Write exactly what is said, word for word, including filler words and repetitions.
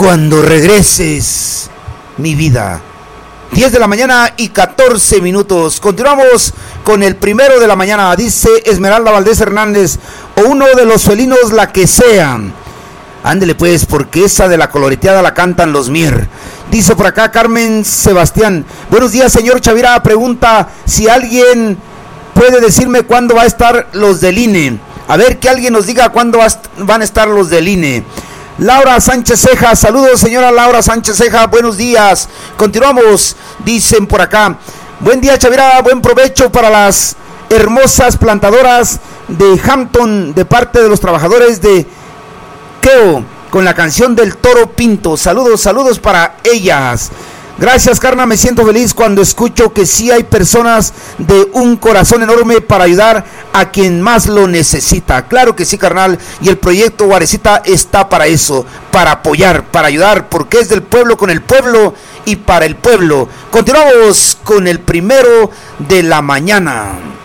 cuando regreses, mi vida. diez de la mañana y catorce minutos. Continuamos con el primero de la mañana. Dice Esmeralda Valdés Hernández, o uno de los felinos, la que sea. Ándele pues, porque esa de la coloreteada la cantan los Mier. Dice por acá Carmen Sebastián, buenos días señor Chavira, pregunta si alguien puede decirme cuándo va a estar los del I N E. A ver, que alguien nos diga cuándo van a estar los del I N E. Laura Sánchez Ceja, saludos señora Laura Sánchez Ceja, buenos días. Continuamos, dicen por acá, buen día Chavira, buen provecho para las hermosas plantadoras de Hampton de parte de los trabajadores de Keo con la canción del Toro Pinto. Saludos, saludos para ellas. Gracias, Carna, me siento feliz cuando escucho que sí hay personas de un corazón enorme para ayudar a quien más lo necesita. Claro que sí, carnal, y el proyecto Guarecita está para eso, para apoyar, para ayudar, porque es del pueblo con el pueblo y para el pueblo. Continuamos con el primero de la mañana.